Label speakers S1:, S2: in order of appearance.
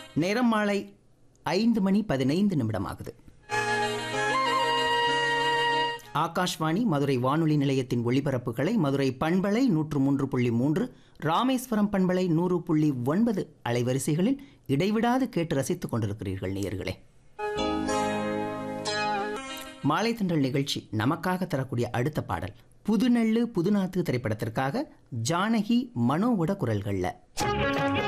S1: நேரம் மாலை 5:15 ஆகுது. ஆகாஷ்வாணி மதுரை வானொலி நிலையத்தின் ஒளிபரப்புகளை மதுரை பண்பலை 103.3, ராமேஸ்வரம் பண்பலை 100.9 அலைவரிசைகளில் இடைவிடாது கேட்டு ரசித்துக் கொண்டிருக்கிறீர்கள் நேயர்களே. மாலை தென்றல் நிகழ்ச்சி நமக்காக தரக்கூடிய அடுத்த பாடல் புதுநெல்லு புதுநாத்து திரைப்படத்திற்காக ஜானகி மனோவோட குரல்கள்ல.